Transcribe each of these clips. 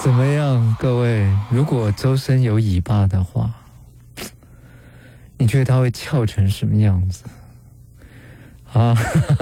怎么样，各位？如果周深有尾巴的话，你觉得他会翘成什么样子？啊，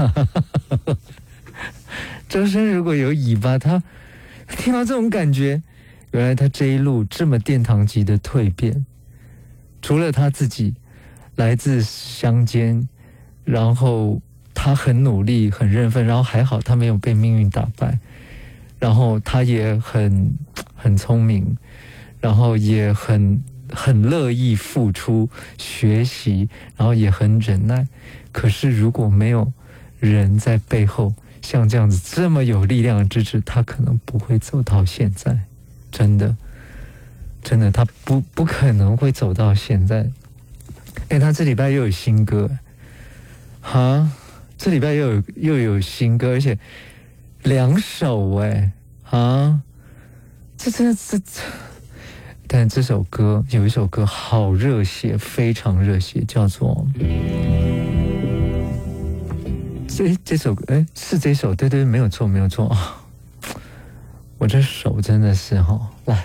周深如果有尾巴，他听到这种感觉，原来他这一路这么殿堂级的蜕变，除了他自己来自乡间，然后他很努力很认份，然后还好他没有被命运打败，然后他也很聪明，然后也很乐意付出学习，然后也很忍耐。可是如果没有人在背后像这样子这么有力量的支持，他可能不会走到现在。真的他不可能会走到现在。他这礼拜又有新歌啊，这礼拜又有新歌，而且2首但这首歌有一首歌好热血，非常热血，叫做这首歌，是这首，对，没有错啊！我这手真的是来，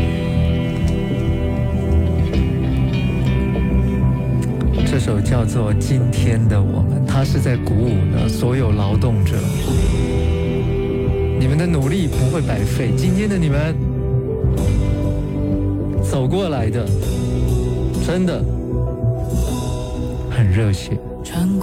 这首叫做《今天的我们》，它是在鼓舞呢所有劳动者，你们的努力不会白费，今天的你们走过来的，真的很热血。